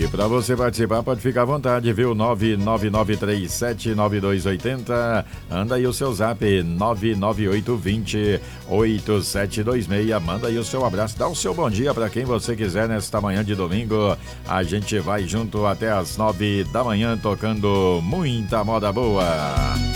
E para você participar, pode ficar à vontade, viu? 999379280. Anda aí o seu zap, 998208726. Manda aí o seu abraço, dá o seu bom dia para quem você quiser nesta manhã de domingo. A gente vai junto até as 9 da manhã, tocando muita moda boa.